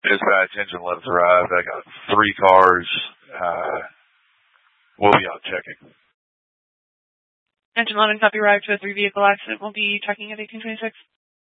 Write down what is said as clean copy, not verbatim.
Dispatch, engine letters arrived. I got 3 cars. We'll be out checking. Engine 11, copy, arrived to a 3-vehicle accident. We'll be checking at 1826.